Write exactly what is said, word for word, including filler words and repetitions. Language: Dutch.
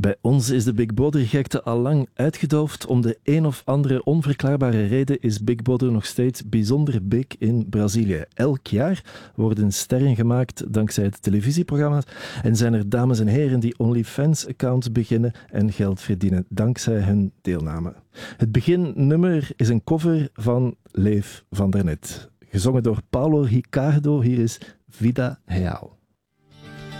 Bij ons is de Big Brother-gekte al lang uitgedoofd. Om de een of andere onverklaarbare reden is Big Brother nog steeds bijzonder big in Brazilië. Elk jaar worden sterren gemaakt dankzij het televisieprogramma en zijn er dames en heren die OnlyFans-accounts beginnen en geld verdienen dankzij hun deelname. Het beginnummer is een cover van Leef van daarnet, gezongen door Paulo Ricardo. Hier is Vida Real.